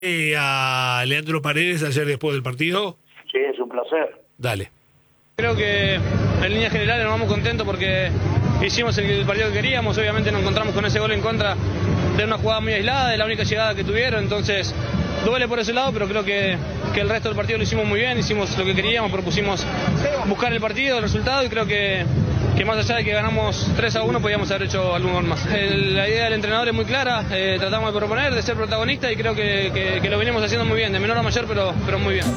A Leandro Paredes ayer después del partido? Sí, es un placer. Dale. Creo que en líneas generales nos vamos contentos porque hicimos el partido que queríamos. Obviamente nos encontramos con ese gol en contra de una jugada muy aislada, de la única llegada que tuvieron. Entonces duele por ese lado, pero creo que el resto del partido lo hicimos muy bien. Hicimos lo que queríamos, propusimos buscar el partido, el resultado, y creo que más allá de que ganamos 3-1 podíamos haber hecho algún gol más. La idea del entrenador es muy clara, tratamos de proponer, de ser protagonista, y creo que lo venimos haciendo muy bien, de menor a mayor, pero muy bien.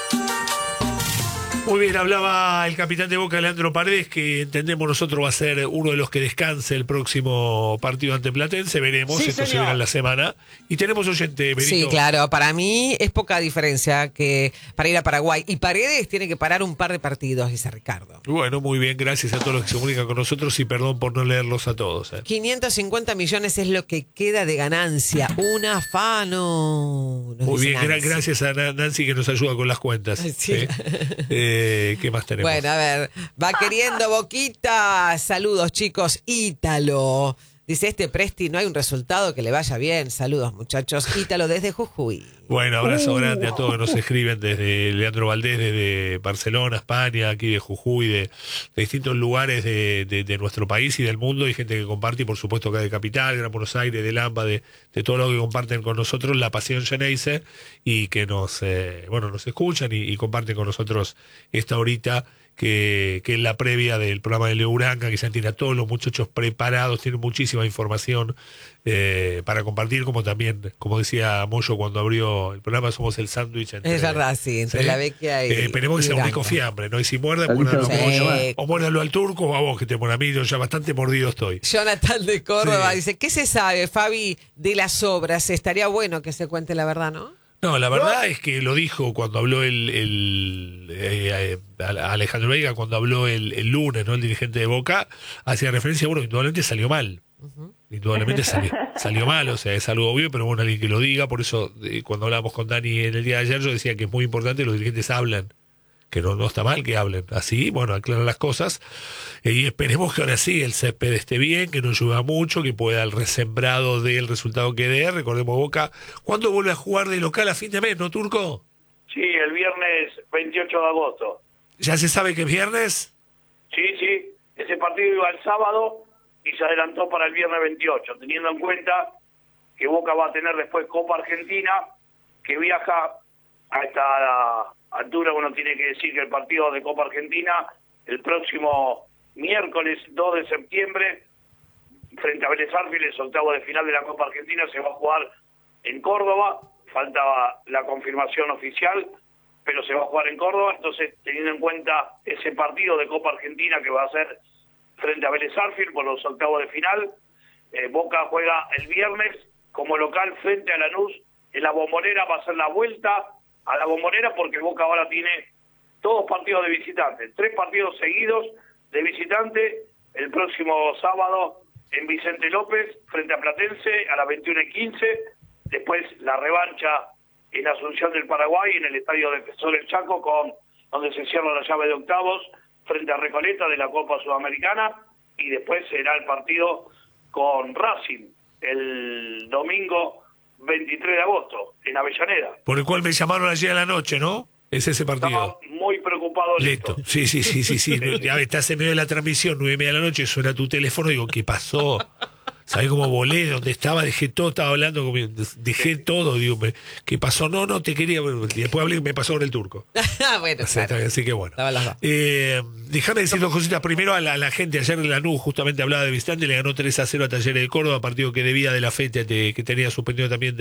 Muy bien, hablaba el capitán de Boca, Leandro Paredes, que entendemos nosotros va a ser uno de los que descanse el próximo partido ante Platense. Veremos, Sí, esto se señor. verá en la semana. Y tenemos oyente, Benito. Sí, claro, para mí es poca diferencia que para ir a Paraguay. Y Paredes tiene que parar un par de partidos, dice Ricardo. Bueno, muy bien, gracias a todos los que se comunican con nosotros y perdón por no leerlos a todos. 550 millones es lo que queda de ganancia. Un afano. nos Muy dice bien, Nancy. gracias a Nancy que nos ayuda con las cuentas. Sí. ¿Qué más tenemos? Bueno, a ver, va queriendo Boquita. Saludos, chicos. Ítalo. Dice Presti, no hay un resultado que le vaya bien. Saludos, muchachos. Ítalo desde Jujuy. Bueno, abrazo grande a todos que nos escriben desde Leandro Valdés, desde Barcelona, España, aquí de Jujuy, de distintos lugares de nuestro país y del mundo. Hay gente que comparte, y por supuesto acá de Capital, Gran Buenos Aires, de Lampa, de todo lo que comparten con nosotros la pasión Geneise, y que nos escuchan y comparten con nosotros esta horita que es la previa del programa de Leo Uranga, que ya tiene a todos los muchachos preparados, tiene muchísima información para compartir, como también, como decía Moyo cuando abrió el programa, somos el sándwich entre... Es verdad, sí, entre la Vecchia y esperemos que sea un rico Uranga. fiambre, ¿no? Y si muerde, muérdalo Sí. como yo, o muérdalo al turco o a vos, que te muera a mí, yo ya bastante mordido estoy. Jonathan de Córdoba Sí. dice, ¿qué se sabe, Fabi, de las obras? Estaría bueno que se cuente la verdad, ¿no? No, la verdad es que lo dijo cuando habló Alejandro Veiga, cuando habló el lunes, ¿no? El dirigente de Boca, hacía referencia, bueno, indudablemente salió mal. Indudablemente salió mal, o sea, es algo obvio, pero bueno, alguien que lo diga. Por eso, cuando hablábamos con Dani en el día de ayer, yo decía que es muy importante que los dirigentes hablan, que no está mal que hablen. Así, bueno, aclaran las cosas. Y esperemos que ahora sí el césped esté bien, que no llueva mucho, que pueda el resembrado del resultado que dé. Recordemos Boca, ¿cuándo vuelve a jugar de local a fin de mes, no, Turco? Sí, el viernes 28 de agosto. ¿Ya se sabe que es viernes? Sí, ese partido iba el sábado y se adelantó para el viernes 28, teniendo en cuenta que Boca va a tener después Copa Argentina, que viaja a esta altura. Uno tiene que decir que el partido de Copa Argentina, el próximo miércoles 2 de septiembre, frente a Vélez Arfield, el octavo de final de la Copa Argentina, se va a jugar en Córdoba. Falta la confirmación oficial, pero se va a jugar en Córdoba. Entonces, teniendo en cuenta ese partido de Copa Argentina que va a ser frente a Vélez Arfield por los octavos de final, Boca juega el viernes como local frente a Lanús en la Bombonera. Va a ser la vuelta a la Bombonera, porque Boca ahora tiene todos partidos de visitante, 3 partidos seguidos de visitante. El próximo sábado en Vicente López frente a Platense a las 21:15, después la revancha en Asunción del Paraguay en el Estadio Defensor El Chaco, donde se cierra la llave de octavos frente a Recoleta de la Copa Sudamericana, y después será el partido con Racing el domingo 23 de agosto en Avellaneda. Por el cual me llamaron ayer a la noche, ¿no? Es ese partido. Estamos muy preocupados de Listo. esto. Sí. Ya estás en medio de la transmisión, 9:30 de la noche, suena tu teléfono, digo, ¿qué pasó? ¿Sabés cómo volé? ¿Dónde estaba? Dejé todo, estaba hablando, dejé todo, digo, ¿qué pasó? No, te quería, y después hablé, me pasó con el turco. Bueno, Así que bueno. Estaban las dos. Déjame decir dos cositas. Primero a la gente, ayer Lanús justamente hablaba de visitante, le ganó 3-0 a Talleres de Córdoba, partido que debía de la fecha que tenía suspendido también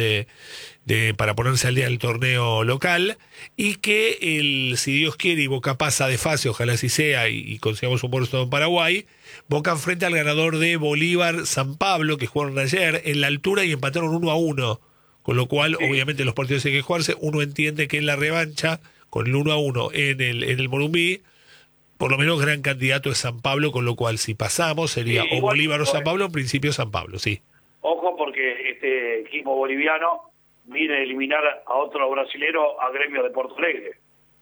para ponerse al día del torneo local, y que si Dios quiere y Boca pasa de fase, ojalá así sea, y consigamos un puesto en Paraguay, Boca enfrenta al ganador de Bolívar San Pablo, que jugaron ayer en la altura y empataron 1-1, con lo cual obviamente los partidos hay que jugarse. Uno entiende que en la revancha, con el 1-1 en el Morumbí, por lo menos gran candidato es San Pablo, con lo cual si pasamos sería o Bolívar o San Pablo, en principio San Pablo, sí. Ojo, porque este equipo boliviano viene a eliminar a otro brasilero, a Gremio de Porto Alegre.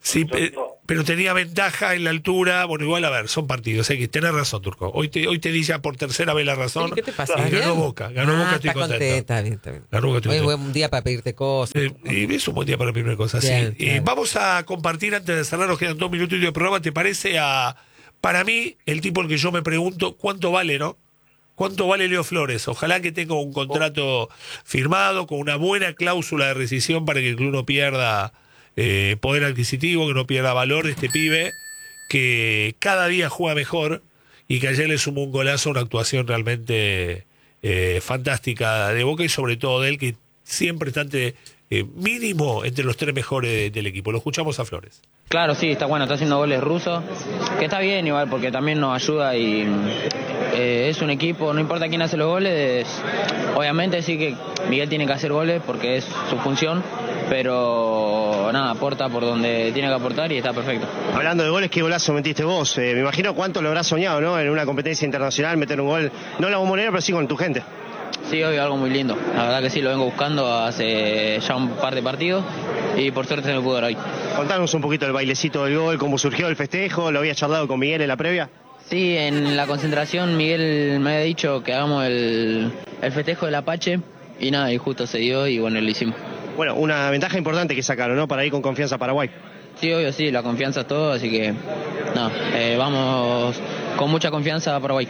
Sí, pero tenía ventaja en la altura. Bueno, igual, a ver, son partidos. Hay que tener razón, Turco. Hoy te di ya por tercera vez la razón. ¿Qué te pasa? Ganó Boca, estoy está contento. Está bien. Ganó Boca, estoy Hoy es contento. buen día para pedirte cosas. Y es un buen día para pedirme cosas, Bien, sí. claro. Vamos a compartir, antes de cerrar, nos quedan 2 minutos de programa. ¿Te parece para mí, el tipo al que yo me pregunto, cuánto vale, ¿no? ¿Cuánto vale Leo Flores? Ojalá que tenga un contrato firmado con una buena cláusula de rescisión para que el club no pierda poder adquisitivo, que no pierda valor este pibe, que cada día juega mejor y que ayer le sumó un golazo, una actuación realmente fantástica de Boca y sobre todo de él, que siempre está mínimo entre los 3 mejores del equipo. Lo escuchamos a Flores. Claro, sí, está bueno, está haciendo goles rusos, que está bien igual porque también nos ayuda y es un equipo, no importa quién hace los goles, obviamente sí que Miguel tiene que hacer goles porque es su función, pero nada, aporta por donde tiene que aportar y está perfecto. Hablando de goles, ¿qué golazo metiste vos? Me imagino cuánto lo habrás soñado, ¿no? En una competencia internacional, meter un gol, no en la Bombonera, pero sí con tu gente. Sí, hoy algo muy lindo, la verdad que sí, lo vengo buscando hace ya un par de partidos y por suerte se me pudo dar hoy. Contanos un poquito el bailecito del gol, cómo surgió el festejo, ¿lo habías charlado con Miguel en la previa? Sí, en la concentración Miguel me había dicho que hagamos el festejo del Apache y nada, y justo se dio y bueno, lo hicimos. Bueno, una ventaja importante que sacaron, ¿no? Para ir con confianza a Paraguay. Sí, obvio, sí, la confianza es todo, así que nada, vamos con mucha confianza a Paraguay.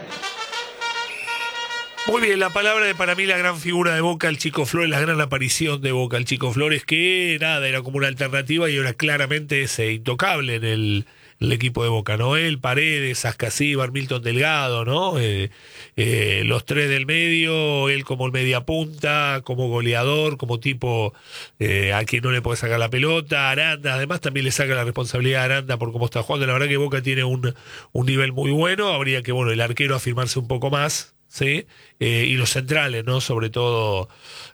Muy bien, la palabra de para mí la gran figura de Boca, el Chico Flores, la gran aparición de Boca, el Chico Flores, que nada, era como una alternativa y ahora claramente es intocable en el equipo de Boca, ¿no? Él, Paredes, Ascasíbar, Milton Delgado, ¿no? Los 3 del medio, él como el mediapunta, como goleador, como tipo a quien no le puede sacar la pelota, Aranda, además también le saca la responsabilidad a Aranda por cómo está jugando, la verdad que Boca tiene un nivel muy bueno, habría que, bueno, el arquero afirmarse un poco más, ¿sí? Y los centrales, ¿no? Sobre todo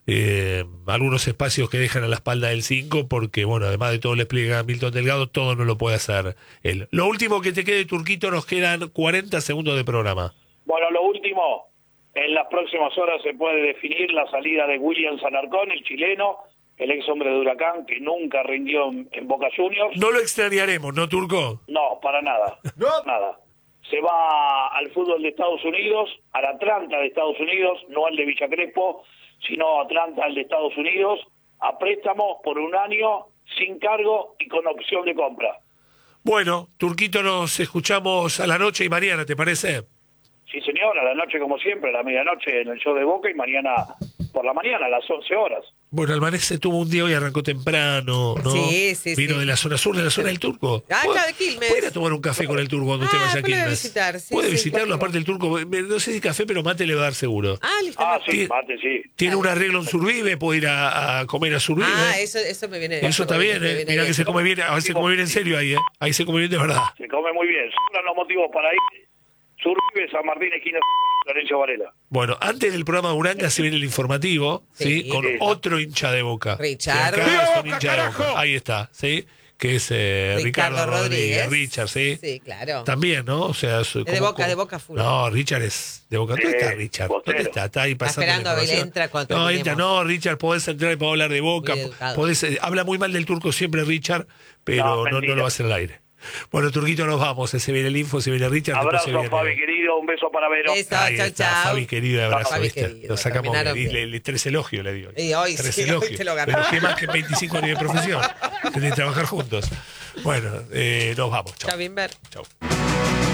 algunos espacios que dejan a la espalda del 5, porque, bueno, además de todo le explica a Milton Delgado, todo no lo puede hacer él. Lo último que te quede, Turquito, nos quedan 40 segundos de programa. Bueno, lo último, en las próximas horas se puede definir la salida de William Sanarcón, el chileno, el ex hombre de Huracán, que nunca rindió en Boca Juniors. No lo extrañaremos, ¿no, Turco? No, para nada. No. Nada. Se va al fútbol de Estados Unidos, al Atlanta de Estados Unidos, no al de Villa Crespo, sino Atlanta al de Estados Unidos, a préstamo por 1 año, sin cargo y con opción de compra. Bueno, Turquito, nos escuchamos a la noche y mañana, ¿te parece? Sí, señor, a la noche como siempre, a la medianoche en el show de Boca y mañana por la mañana a las 11 horas. Bueno, Albanese tuvo un día hoy, arrancó temprano, ¿no? Sí. Vino de la zona sur, de la zona del Turco. Claro, de Quilmes. ¿Puede ir a tomar un café con el Turco cuando usted vaya a puede Quilmes? visitar, sí, Puede sí, visitarlo, claro. aparte el Turco, no sé si café, pero mate le va a dar seguro. Listo. Sí, Tie- mate, sí. Tiene un arreglo en Survive, puede ir a comer a Survive. Eso me viene. Eso está bien, me viene Mirá que se come bien, a veces se come bien en serio ahí, Ahí se come bien de verdad. Se come muy bien. Son los motivos para ir. Survive, San Martín, esquina Florencio Varela. Bueno, antes del programa de Uranga se viene el informativo, ¿sí? Sí. Con Sí. otro hincha de Boca. Richard. Que acá es un hincha de Boca. Ahí está, ¿sí? Que es Ricardo Rodríguez. Richard, ¿sí? Sí, claro. También, ¿no? O sea, es de Boca full. No, Richard es de Boca. ¿Dónde está Richard? botero. ¿Dónde está? Está ahí pasando esperando la a ver, información. entra cuando No, terminemos. entra, no, Richard, podés entrar y podés hablar de Boca. Muy educado. Habla muy mal del Turco siempre Richard, pero No, no mentira. lo va a hacer al aire. Bueno, Turquito, nos vamos. Se viene el info, se viene Richard. después se Abrazo, viene- Fabi, querido. Un beso para Vero. Eso, Ahí chau, está, chau. Fabi querido, abrazo, Fabi ¿viste? querido, Lo sacamos terminaron bien. Y bien. le 3 elogios le dio. Y hoy 3 sí, hoy elogios. te lo ganaste. Pero qué más que 25 años de profesión. Tienen que trabajar juntos. Bueno, nos vamos. Chau. Chau, Bimber. Chau.